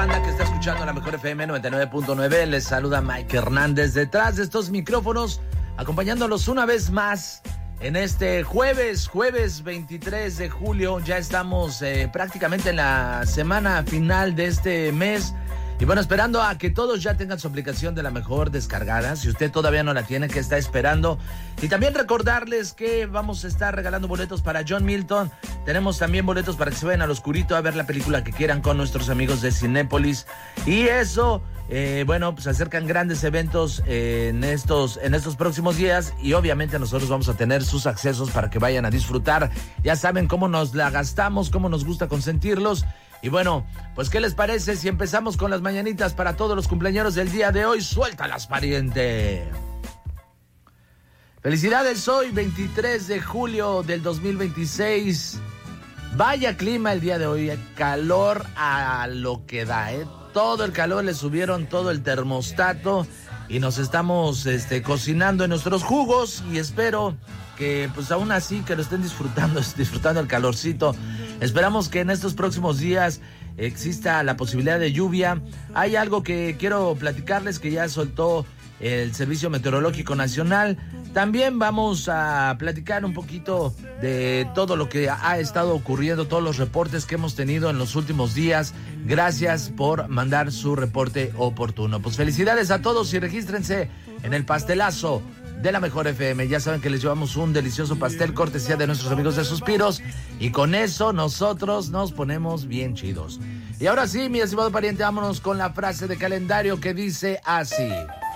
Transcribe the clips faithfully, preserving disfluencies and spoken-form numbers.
Banda que está escuchando la mejor F M noventa y nueve punto nueve, les saluda Mike Hernández detrás de estos micrófonos, acompañándolos una vez más en este jueves, jueves veintitrés de julio. Ya estamos eh, prácticamente en la semana final de este mes. Y bueno, esperando a que todos ya tengan su aplicación de la mejor descargada. Si usted todavía no la tiene, ¿qué está esperando? Y también recordarles que vamos a estar regalando boletos para John Milton. Tenemos también boletos para que se vayan al oscurito a ver la película que quieran con nuestros amigos de Cinépolis. Y eso, eh, bueno, pues se acercan grandes eventos eh, en estos, en estos próximos días. Y obviamente nosotros vamos a tener sus accesos para que vayan a disfrutar. Ya saben cómo nos la gastamos, cómo nos gusta consentirlos. Y bueno, pues ¿qué les parece si empezamos con las mañanitas para todos los cumpleaños del día de hoy? ¡Suéltalas, pariente! Felicidades, hoy veintitrés de julio del dos mil veintiséis. Vaya clima el día de hoy, calor a lo que da, ¿eh? Todo el calor, le subieron todo el termostato y nos estamos este, cocinando en nuestros jugos y espero que pues aún así que lo estén disfrutando, disfrutando el calorcito. Esperamos que en estos próximos días exista la posibilidad de lluvia. Hay algo que quiero platicarles que ya soltó el Servicio Meteorológico Nacional. También vamos a platicar un poquito de todo lo que ha estado ocurriendo, todos los reportes que hemos tenido en los últimos días. Gracias por mandar su reporte oportuno. Pues felicidades a todos y regístrense en el pastelazo de la mejor F M. Ya saben que les llevamos un delicioso pastel cortesía de nuestros amigos de Suspiros y con eso nosotros nos ponemos bien chidos. Y ahora sí, mi estimado pariente, vámonos con la frase de calendario que dice así: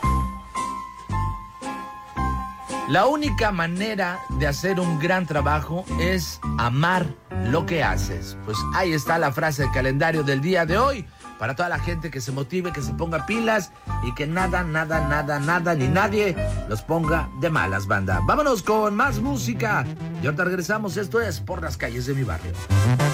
la única manera de hacer un gran trabajo es amar lo que haces. Pues ahí está la frase de calendario del día de hoy. Para toda la gente que se motive, que se ponga pilas y que nada, nada, nada, nada ni nadie los ponga de malas, banda. Vámonos con más música. Y ahorita regresamos. Esto es Por las calles de mi barrio.